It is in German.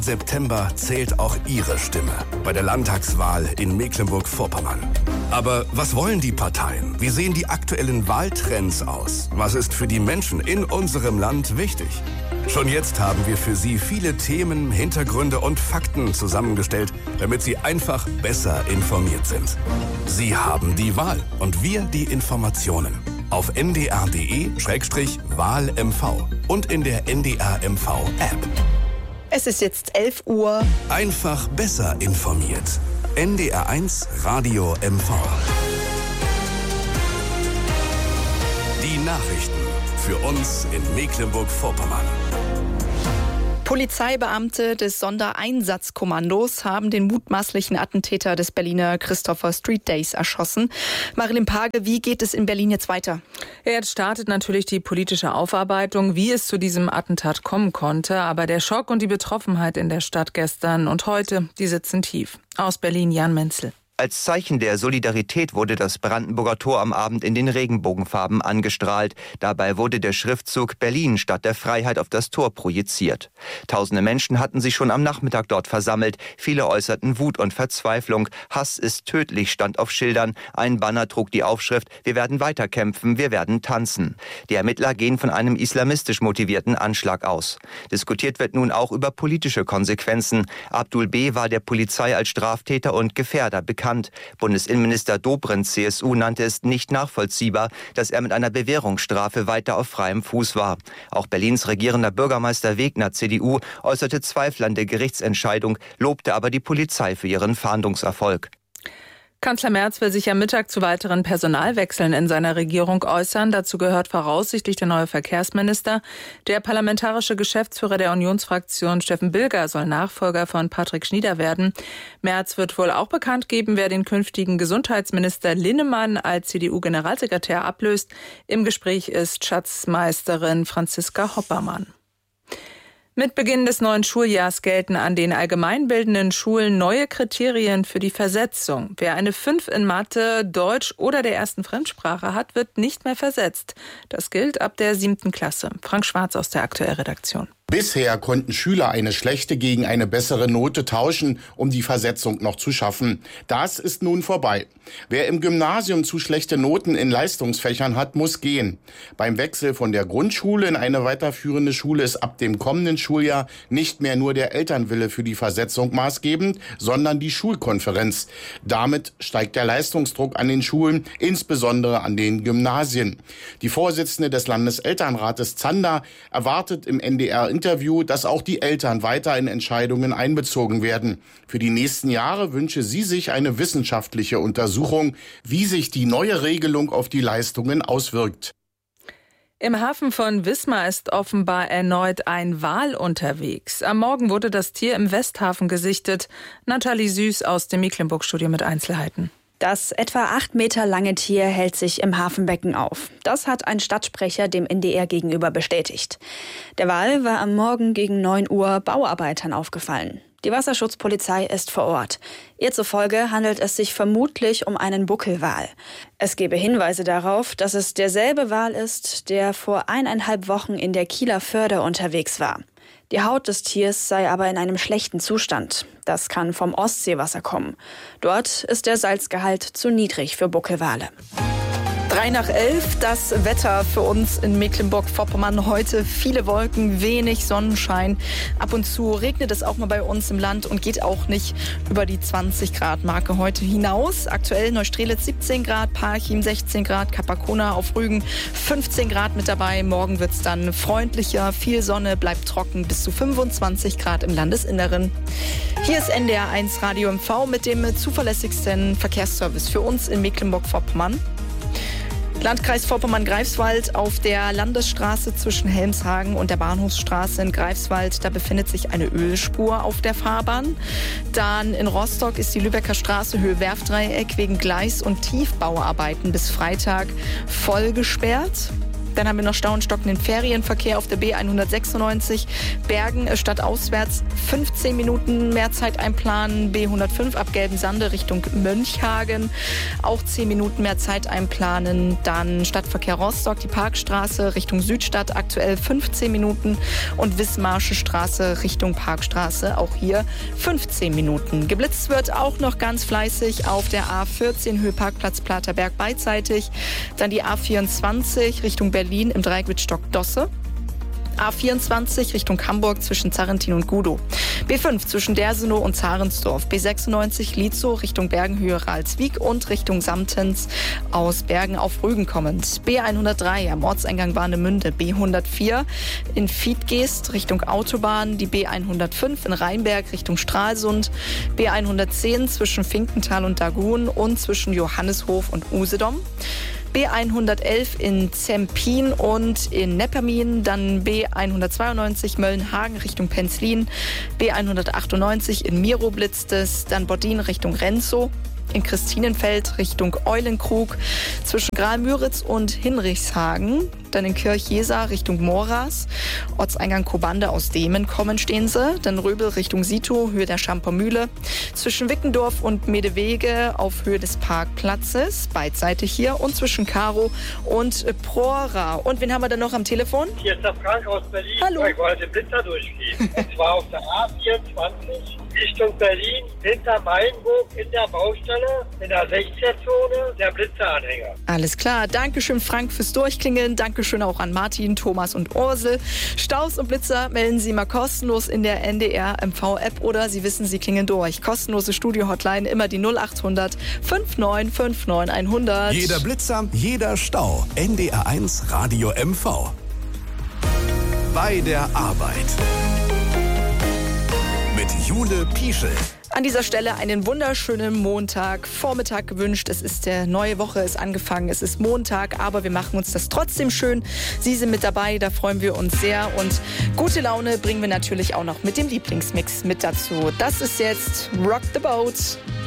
September zählt auch Ihre Stimme bei der Landtagswahl in Mecklenburg-Vorpommern. Aber was wollen die Parteien? Wie sehen die aktuellen Wahltrends aus? Was ist für die Menschen in unserem Land wichtig? Schon jetzt haben wir für Sie viele Themen, Hintergründe und Fakten zusammengestellt, damit Sie einfach besser informiert sind. Sie haben die Wahl und wir die Informationen. Auf ndr.de/WahlMV und in der NDR-MV-App. Es ist jetzt 11 Uhr. Einfach besser informiert. NDR1 Radio MV. Die Nachrichten für uns in Mecklenburg-Vorpommern. Polizeibeamte des Sondereinsatzkommandos haben den mutmaßlichen Attentäter des Berliner Christopher Street Days erschossen. Marilyn Page, wie geht es in Berlin jetzt weiter? Jetzt startet natürlich die politische Aufarbeitung, wie es zu diesem Attentat kommen konnte. Aber der Schock und die Betroffenheit in der Stadt gestern und heute, die sitzen tief. Aus Berlin, Jan Menzel. Als Zeichen der Solidarität wurde das Brandenburger Tor am Abend in den Regenbogenfarben angestrahlt. Dabei wurde der Schriftzug Berlin Stadt der Freiheit auf das Tor projiziert. Tausende Menschen hatten sich schon am Nachmittag dort versammelt. Viele äußerten Wut und Verzweiflung. Hass ist tödlich, stand auf Schildern. Ein Banner trug die Aufschrift: Wir werden weiterkämpfen, wir werden tanzen. Die Ermittler gehen von einem islamistisch motivierten Anschlag aus. Diskutiert wird nun auch über politische Konsequenzen. Abdul B. war der Polizei als Straftäter und Gefährder bekannt. Bundesinnenminister Dobrindt, CSU, nannte es nicht nachvollziehbar, dass er mit einer Bewährungsstrafe weiter auf freiem Fuß war. Auch Berlins regierender Bürgermeister Wegner, CDU, äußerte Zweifel an der Gerichtsentscheidung, lobte aber die Polizei für ihren Fahndungserfolg. Kanzler Merz will sich am Mittag zu weiteren Personalwechseln in seiner Regierung äußern. Dazu gehört voraussichtlich der neue Verkehrsminister. Der parlamentarische Geschäftsführer der Unionsfraktion, Steffen Bilger, soll Nachfolger von Patrick Schnieder werden. Merz wird wohl auch bekannt geben, wer den künftigen Gesundheitsminister Linnemann als CDU-Generalsekretär ablöst. Im Gespräch ist Schatzmeisterin Franziska Hoppermann. Mit Beginn des neuen Schuljahrs gelten an den allgemeinbildenden Schulen neue Kriterien für die Versetzung. Wer eine 5 in Mathe, Deutsch oder der ersten Fremdsprache hat, wird nicht mehr versetzt. Das gilt ab der 7. Klasse. Frank Schwarz aus der Aktuell-Redaktion. Bisher konnten Schüler eine schlechte gegen eine bessere Note tauschen, um die Versetzung noch zu schaffen. Das ist nun vorbei. Wer im Gymnasium zu schlechte Noten in Leistungsfächern hat, muss gehen. Beim Wechsel von der Grundschule in eine weiterführende Schule ist ab dem kommenden Schuljahr nicht mehr nur der Elternwille für die Versetzung maßgebend, sondern die Schulkonferenz. Damit steigt der Leistungsdruck an den Schulen, insbesondere an den Gymnasien. Die Vorsitzende des Landeselternrates Zander erwartet im NDR-Interview, dass auch die Eltern weiter in Entscheidungen einbezogen werden. Für die nächsten Jahre wünsche sie sich eine wissenschaftliche Untersuchung, wie sich die neue Regelung auf die Leistungen auswirkt. Im Hafen von Wismar ist offenbar erneut ein Wal unterwegs. Am Morgen wurde das Tier im Westhafen gesichtet. Nathalie Süß aus dem Mecklenburg-Studio mit Einzelheiten. Das etwa 8 Meter lange Tier hält sich im Hafenbecken auf. Das hat ein Stadtsprecher dem NDR gegenüber bestätigt. Der Wal war am Morgen gegen 9 Uhr Bauarbeitern aufgefallen. Die Wasserschutzpolizei ist vor Ort. Ihr zufolge handelt es sich vermutlich um einen Buckelwal. Es gebe Hinweise darauf, dass es derselbe Wal ist, der vor 1,5 Wochen in der Kieler Förde unterwegs war. Die Haut des Tiers sei aber in einem schlechten Zustand. Das kann vom Ostseewasser kommen. Dort ist der Salzgehalt zu niedrig für Buckelwale. 11:03, das Wetter für uns in Mecklenburg-Vorpommern heute. Viele Wolken, wenig Sonnenschein. Ab und zu regnet es auch mal bei uns im Land und geht auch nicht über die 20-Grad-Marke heute hinaus. Aktuell Neustrelitz 17 Grad, Parchim 16 Grad, Kapakona auf Rügen 15 Grad mit dabei. Morgen wird es dann freundlicher, viel Sonne, bleibt trocken, bis zu 25 Grad im Landesinneren. Hier ist NDR1 Radio MV mit dem zuverlässigsten Verkehrsservice für uns in Mecklenburg-Vorpommern. Landkreis Vorpommern-Greifswald auf der Landesstraße zwischen Helmshagen und der Bahnhofsstraße in Greifswald. Da befindet sich eine Ölspur auf der Fahrbahn. Dann in Rostock ist die Lübecker Straße Höhe Werftdreieck wegen Gleis- und Tiefbauarbeiten bis Freitag voll gesperrt. Dann haben wir noch Stau und stockenden Ferienverkehr auf der B196 Bergen stadtauswärts. 15 Minuten mehr Zeit einplanen. B105 ab Gelbensande Richtung Mönchhagen. Auch 10 Minuten mehr Zeit einplanen. Dann Stadtverkehr Rostock, die Parkstraße Richtung Südstadt. Aktuell 15 Minuten. Und Wismarsche Straße Richtung Parkstraße. Auch hier 15 Minuten. Geblitzt wird auch noch ganz fleißig auf der A14 Höheparkplatz Platerberg beidseitig. Dann die A24 Richtung Berlin im Dreieck mit Stockdosse. A24 Richtung Hamburg zwischen Zarrentin und Gudow. B5 zwischen Dersenow und Zarensdorf. B96 Lietzow Richtung Bergenhöhe-Ralswiek und Richtung Samtens aus Bergen auf Rügen kommend. B103 am Ortseingang Warnemünde. B104 in Fiedgeest Richtung Autobahn. Die B105 in Rheinberg Richtung Stralsund. B110 zwischen Finkenthal und Dagun und zwischen Johanneshof und Usedom. B111 in Zempin und in Neppermin, dann B192 Möllenhagen Richtung Penzlin, B198 in Miro blitzt es, dann Boddin Richtung Renzow, in Christinenfeld Richtung Eulenkrug, zwischen Graal-Müritz und Hinrichshagen, dann in Kirch-Jeser Richtung Moras, Ortseingang Kobande aus Demen kommen stehen sie, dann Röbel Richtung Sito, Höhe der Schampermühle, zwischen Wickendorf und Medewege auf Höhe des Parkplatzes, beidseitig hier, und zwischen Karo und Prora. Und wen haben wir denn noch am Telefon? Hier ist der Frank aus Berlin. Hallo. Ich wollte den Blitzer durchgehen. Und zwar auf der A24 Richtung Berlin, hinter Mainburg in der Baustelle, in der 16-Zone, der Blitzeranhänger. Alles klar. Dankeschön, Frank, fürs Durchklingeln. Dankeschön auch an Martin, Thomas und Ursel. Staus und Blitzer melden Sie mal kostenlos in der NDR MV-App oder Sie wissen, Sie klingeln durch. Kostenlose Studio-Hotline, immer die 0800 5959 100. Jeder Blitzer, jeder Stau. NDR1 Radio MV. Bei der Arbeit. Mit Jule Pieschel. An dieser Stelle einen wunderschönen Montagvormittag gewünscht. Es ist der neue Woche, ist angefangen, es ist Montag, aber wir machen uns das trotzdem schön. Sie sind mit dabei, da freuen wir uns sehr. Und gute Laune bringen wir natürlich auch noch mit dem Lieblingsmix mit dazu. Das ist jetzt Rock the Boat.